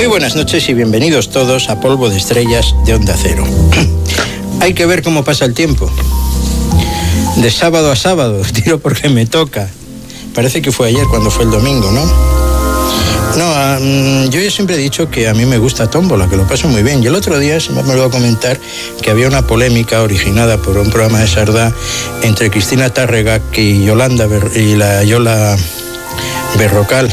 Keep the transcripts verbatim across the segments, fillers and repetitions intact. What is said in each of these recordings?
buenas noches y bienvenidos todos a Polvo de Estrellas de Onda Cero. Hay que ver cómo pasa el tiempo. De sábado a sábado, tiro porque me toca. Parece que fue ayer cuando fue el domingo, ¿no? No, um, yo ya siempre he dicho que a mí me gusta Tómbola, que lo paso muy bien. Y el otro día se me olvidó a comentar que había una polémica originada por un programa de Sardá entre Cristina Tárrega y Yolanda Ber- y la Yola Berrocal.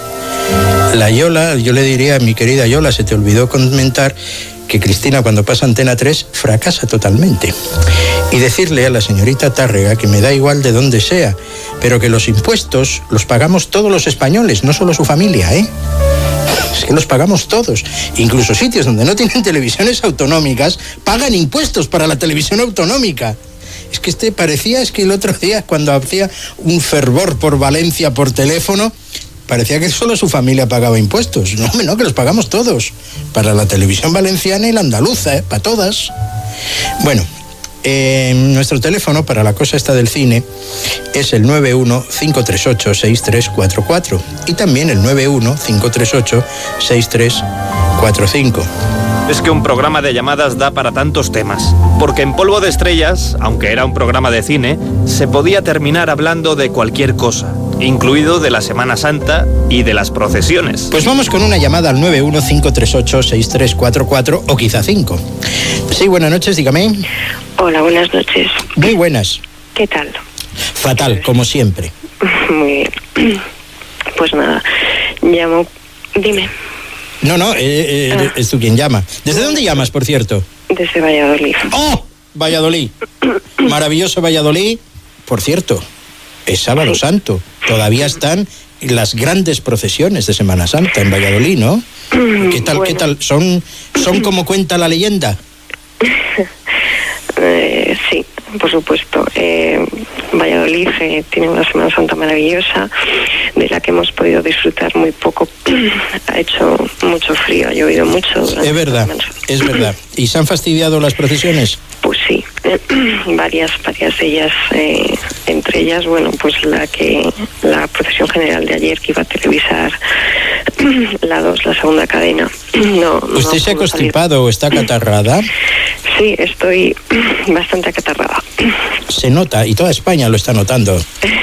La Yola, yo le diría a mi querida Yola, se te olvidó comentar que Cristina cuando pasa Antena tres fracasa totalmente. Y decirle a la señorita Tárrega que me da igual de dónde sea, pero que los impuestos los pagamos todos los españoles, no solo su familia, ¿eh? Es que los pagamos todos. Incluso sitios donde no tienen televisiones autonómicas pagan impuestos para la televisión autonómica. Es que este parecía, es que el otro día cuando hacía un fervor por Valencia por teléfono, parecía que solo su familia pagaba impuestos. No, no, que los pagamos todos. Para la televisión valenciana y la andaluza, ¿eh? Para todas. Bueno, eh, nuestro teléfono para la cosa esta del cine es el nueve uno cinco tres ocho seis tres cuatro cuatro y también el nueve uno cinco tres ocho seis tres cuatro cinco. Es que un programa de llamadas da para tantos temas, porque en Polvo de Estrellas, aunque era un programa de cine, se podía terminar hablando de cualquier cosa, incluido de la Semana Santa y de las procesiones. Pues vamos con una llamada al nueve uno cinco tres ocho seis tres cuatro cuatro o quizá cinco. Sí, buenas noches, dígame. Hola, buenas noches. Muy buenas. ¿Qué tal? Fatal, como siempre. Muy bien. Pues nada, llamo... Dime. No, no, eh, eh, ah. es tú quien llama. ¿Desde dónde llamas, por cierto? Desde Valladolid. ¡Oh! Valladolid. Maravilloso Valladolid. Por cierto, es Sábado sí. Santo. Todavía están las grandes procesiones de Semana Santa en Valladolid, ¿no? ¿Qué tal, bueno. qué tal? ¿Son, son como cuenta la leyenda? Eh, sí, por supuesto. Eh, Valladolid eh, tiene una Semana Santa maravillosa, de la que hemos podido disfrutar muy poco. Ha hecho mucho frío, ha llovido mucho. Es verdad, es verdad. ¿Y se han fastidiado las procesiones? Pues sí, eh, varias, varias de ellas. Eh, entre ellas, bueno, pues la que la procesión general de ayer que iba a televisar la dos, la segunda cadena. No, ¿Usted no se ha constipado o está acatarrada? Sí, estoy bastante acatarrada. Se nota, y toda España lo está notando.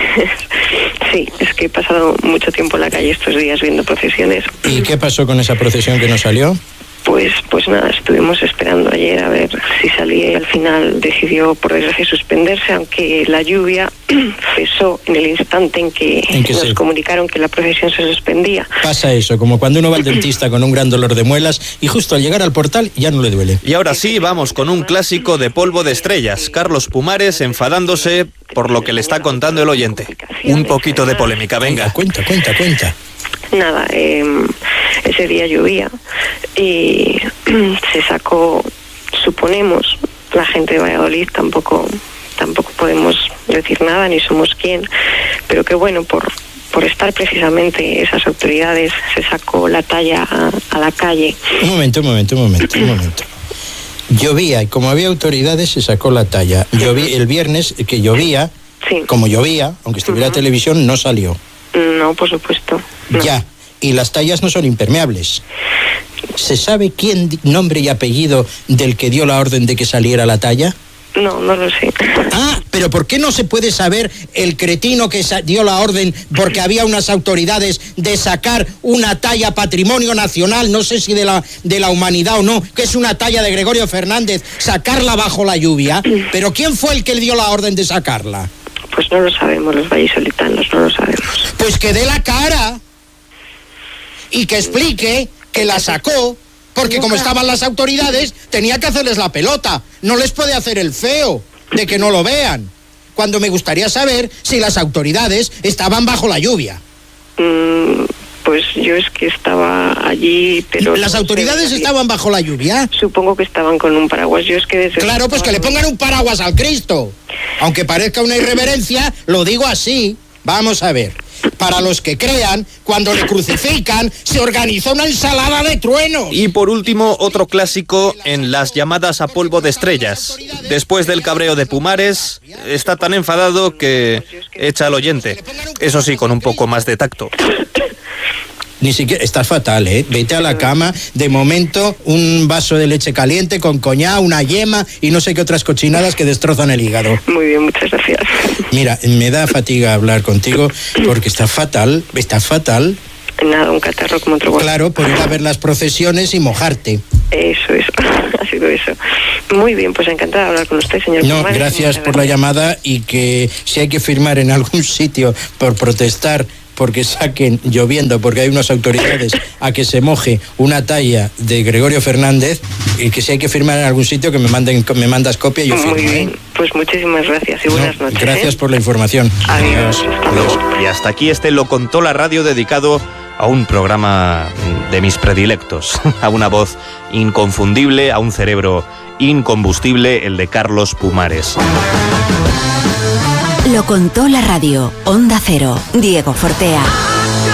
Sí, es que he pasado mucho tiempo en la calle estos días viendo procesiones. ¿Y qué pasó con esa procesión que no salió? Pues, pues nada, estuvimos esperando ayer a ver si salía y al final decidió, por desgracia, suspenderse, aunque la lluvia cesó en el instante en que, ¿En que nos se... comunicaron que la procesión se suspendía. Pasa eso, como cuando uno va al dentista con un gran dolor de muelas y justo al llegar al portal ya no le duele. Y ahora sí, vamos con un clásico de Polvo de Estrellas. Carlos Pumares enfadándose por lo que le está contando el oyente. Un poquito de polémica, venga. Cuenta, cuenta, cuenta. Nada, eh, ese día llovía y se sacó, suponemos, la gente de Valladolid, tampoco tampoco podemos decir nada ni somos quién, pero que bueno, por por estar precisamente esas autoridades se sacó la talla a, a la calle. Un momento, un momento, un momento, un momento. Llovía y como había autoridades se sacó la talla. Lloví, el viernes que llovía, sí. Como llovía, aunque estuviera uh-huh. televisión, no salió. No, por supuesto. No. Ya, y las tallas no son impermeables. ¿Se sabe quién, nombre y apellido del que dio la orden de que saliera la talla? No, no lo sé. Ah, pero ¿por qué no se puede saber el cretino que dio la orden porque había unas autoridades de sacar una talla patrimonio nacional, no sé si de la, de la humanidad o no, que es una talla de Gregorio Fernández, sacarla bajo la lluvia? ¿Pero quién fue el que dio la orden de sacarla? Pues no lo sabemos, los vallisolitanos no lo sabemos. Pues que dé la cara y que explique que la sacó, porque como estaban las autoridades, tenía que hacerles la pelota. No les puede hacer el feo de que no lo vean. Cuando me gustaría saber si las autoridades estaban bajo la lluvia. Mm, pues yo es que estaba allí, pero... ¿Las no autoridades sé, estaban bajo la lluvia? Supongo que estaban con un paraguas. Yo es que desde... Claro, pues que le pongan un paraguas al Cristo. Aunque parezca una irreverencia, lo digo así. Vamos a ver. Para los que crean, cuando le crucifican, se organiza una ensalada de truenos. Y por último, otro clásico en las llamadas a Polvo de Estrellas. Después del cabreo de Pumares, está tan enfadado que echa al oyente. Eso sí, con un poco más de tacto. Ni siquiera, estás fatal, ¿eh? Vete a la cama. De momento, un vaso de leche caliente con coñac, una yema y no sé qué otras cochinadas que destrozan el hígado. Muy bien, muchas gracias. Mira, me da fatiga hablar contigo porque estás fatal, estás fatal. Nada, un catarro como otro. Claro, por ir a ver las procesiones y mojarte. Eso, eso, ha sido eso. Muy bien, pues encantada de hablar con usted, señor. No, Pumares, gracias por la llamada, y que si hay que firmar en algún sitio por protestar porque saquen, lloviendo, porque hay unas autoridades, a que se moje una talla de Gregorio Fernández, y que si hay que firmar en algún sitio, que me manden, me mandas copia y yo firmo. Muy bien, ¿eh? Pues muchísimas gracias y buenas no, noches. Gracias ¿eh? por la información. Adiós. Adiós. Y hasta aquí este Lo Contó la Radio, dedicado a un programa de mis predilectos, a una voz inconfundible, a un cerebro incombustible, el de Carlos Pumares. Lo Contó la Radio, Onda Cero, Diego Fortea.